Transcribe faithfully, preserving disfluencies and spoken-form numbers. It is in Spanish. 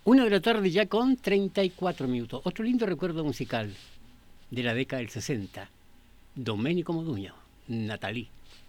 Una de la tarde ya con treinta y cuatro minutos. Otro lindo recuerdo musical de la década del sesenta. Domenico Modugno, Natalie.